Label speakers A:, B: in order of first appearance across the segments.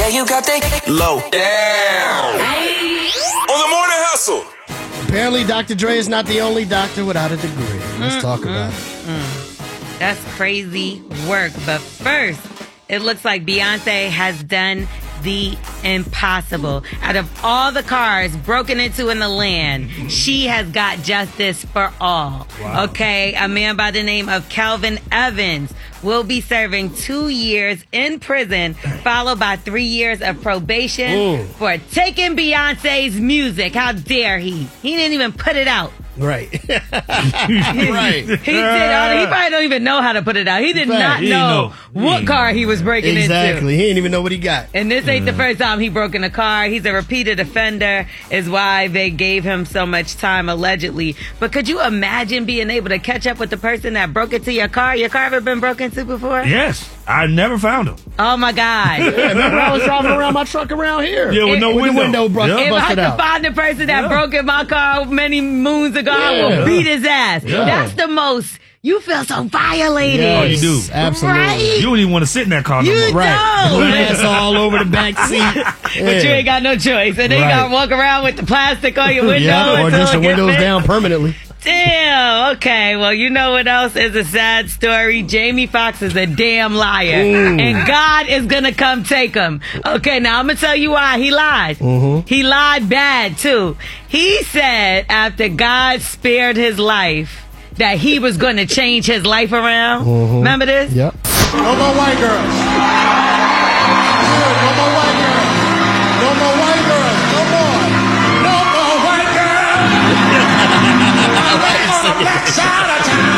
A: Yeah, you got that low down. On the morning hustle.
B: Apparently, Dr. Dre is not the only doctor without a degree. Let's talk about it.
C: That's crazy work. But first, it looks like Beyonce has done the impossible. Out of all the cars broken into in the land, she has got justice for all. Wow. Okay, a man by the name of Calvin Evans will be serving 2 years in prison, followed by 3 years of probation for taking Beyonce's music. How dare he? He didn't even put it out.
B: Right.
C: Right. He probably don't even know how to put it out. He did not know what car he was breaking into.
B: Exactly. He didn't even know what he got.
C: And this ain't the first time he broke in a car. He's a repeated offender, is why they gave him so much time, allegedly. But could you imagine being able to catch up with the person that broke into your car? Your car ever been broken into before?
D: Yes. I never found him.
C: Oh, my God.
B: Yeah, remember I was driving around my truck around here.
D: Yeah, with no window.
C: If I could find the person that broke in my car many moons ago, I will beat his ass.
D: Yeah.
C: That's the most... You feel so violated.
B: Yes,
D: Oh, you do.
B: Absolutely.
C: Right?
D: You don't even want to sit in that car no more.
B: Right.
C: don't.
B: Glass all over the back seat.
C: But you ain't got no choice. And then you got to walk around with the plastic on your window.
B: Yeah, or
C: until
B: just the
C: it gets
B: windows
C: fixed.
B: down permanently.
C: Damn. Okay. Well, you know what else is a sad story? Jamie Foxx is a damn liar. And God is going to come take him. Okay. Now, I'm going to tell you why he lied. He lied bad, too. He said after God spared his life that he was going to change his life around. Remember this?
B: Yep.
E: No more white girls. No more white girls. No more white girls. No more. No more white girls. On the black side of town.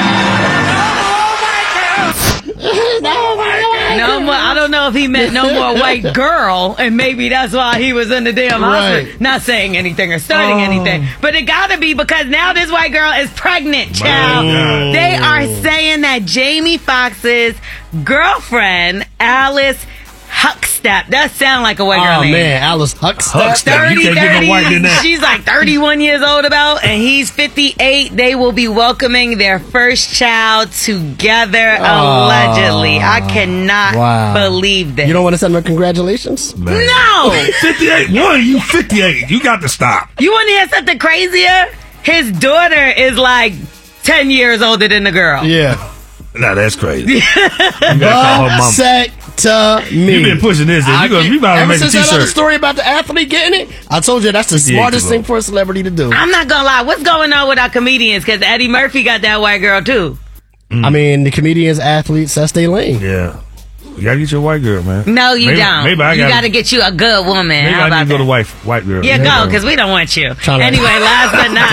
C: No more. I don't know if he meant no more white girl, and maybe that's why he was in the damn hospital.
B: Right.
C: Not saying anything or starting anything, but it gotta be because now this white girl is pregnant, child. They are saying that Jamie Foxx's girlfriend, Alice Huckstep, that sound like a white girl name.
B: Oh, man. Alice Huckstep.
D: Huckstep. You can't get no white than that.
C: She's like 31 years old and he's 58. They will be welcoming their first child together, allegedly. I cannot believe this.
B: You don't want to send her congratulations?
D: Man.
C: No!
D: 58. You 58. You got to stop.
C: You want to hear something crazier? His daughter is like 10 years older than the girl.
B: Yeah.
D: Nah, that's crazy. You gotta call her mama.
B: Me.
D: You've been pushing this. You about to make a
B: since that other
D: t-shirt.
B: story about the athlete getting it, I told you that's the smartest thing for a celebrity to do.
C: I'm not gonna lie. What's going on with our comedians? Because Eddie Murphy got that white girl too.
B: I mean, the comedians, athletes, that's their lane.
D: Yeah. You gotta get your white girl, man.
C: No, you don't.
D: Maybe I
C: you gotta get you a good woman.
D: Maybe
C: How
D: I
C: about
D: need to go
C: that?
D: to white girl.
C: Yeah, go, because we don't want you. Anyway, last but not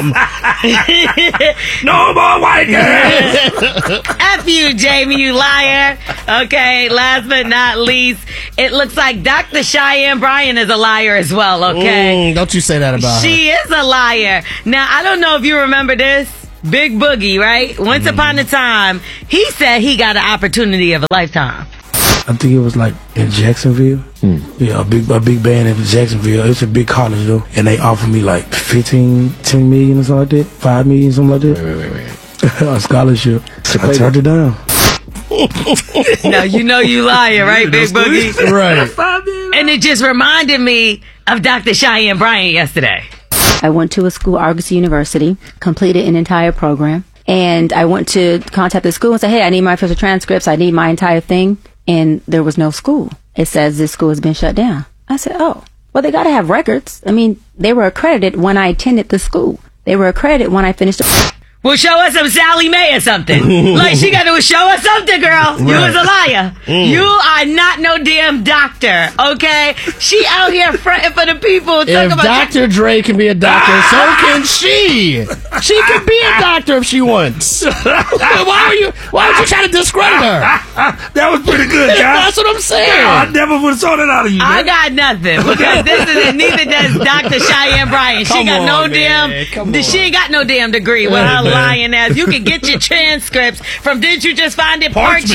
C: least.
D: No more white girls.
C: F you, Jamie, you liar. Okay, last but not least, it looks like Dr. Cheyenne Bryan is a liar as well, okay?
B: Don't you say that about her.
C: She is a liar. Now, I don't know if you remember this. Big Boogie, right? Once upon a time, he said he got an opportunity of a lifetime.
F: I think it was like in Jacksonville. Yeah, a big band in Jacksonville. It's a big college though, and they offered me like 10 million or something like that, 5 million, something like that. A scholarship. I turned it down.
C: Now you know you lying, right, Big Boogie?
B: Right.
C: And it just reminded me of Dr. Cheyenne Bryan yesterday.
G: I went to a school, Argosy University, completed an entire program, and I went to contact the school and say, hey, I need my official transcripts, I need my entire thing, and there was no school. It says this school has been shut down. I said, oh, well, they got to have records. I mean, they were accredited when I attended the school. They were accredited when I finished the...
C: Well, show us some Sally Mae or something. Like, she got to show us something, girl. You was a liar. You are not no damn doctor, okay? She out here fronting for the people.
B: If Dr. Dre can be a doctor, so can she. She can be a doctor if she wants. Why would you try to discredit her?
D: That was pretty good, guys.
B: That's what I'm saying.
D: I never would have saw that out of you, man.
C: I got nothing because neither does Dr. Cheyenne Bryan. She ain't got no damn degree with her lying ass. You can get your transcripts from, didn't you just find it? Parchment.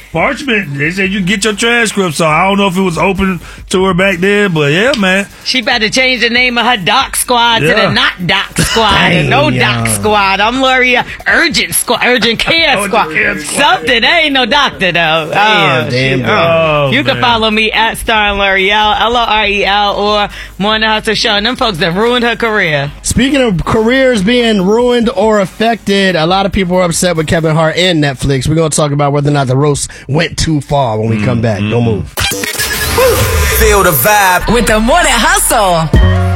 D: Parchment. They said you get your transcript, so I don't know if it was open to her back then, but yeah, man.
C: She better change the name of her doc squad to the not doc squad and no doc squad. I'm L'Oreal urgent care squad. Something. They ain't no doctor though. You can follow me at Star and L'Oreal, L'Orel, or Morning Hustle Show. And them folks that ruined her career.
B: Speaking of careers being ruined or affected, a lot of people are upset with Kevin Hart and Netflix. We're going to talk about whether or not the roast went too far when we come back. Don't move.
A: Feel the vibe
H: with the Morning Hustle.